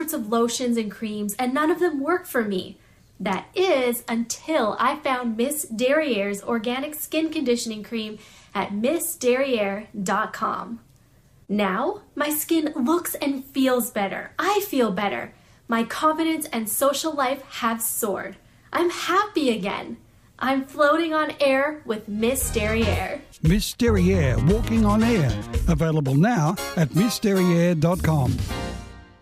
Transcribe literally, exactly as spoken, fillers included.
sorts of lotions and creams, and none of them work for me. That is until I found Miss Derriere's organic skin conditioning cream at miss derriere dot com. Now, my skin looks and feels better. I feel better. My confidence and social life have soared. I'm happy again. I'm floating on air with Miss Derriere. Miss Derriere, walking on air. Available now at miss derriere dot com.